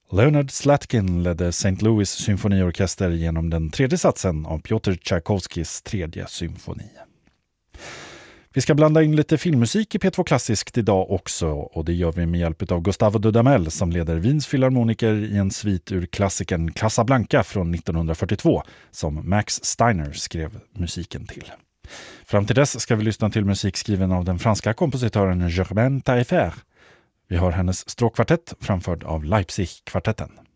Leonard Slatkin ledde St. Louis symfoniorkester genom den tredje satsen av Piotr Tchaikovskys tredje symfoni. Vi ska blanda in lite filmmusik i P2 Klassiskt idag också, och det gör vi med hjälp av Gustavo Dudamel som leder Wiens filharmoniker i en svit ur klassikern Casablanca från 1942 som Max Steiner skrev musiken till. Fram till dess ska vi lyssna till musik skriven av den franska kompositören Germaine Taillefer. Vi har hennes stråkkvartett framförd av Leipzig-kvartetten.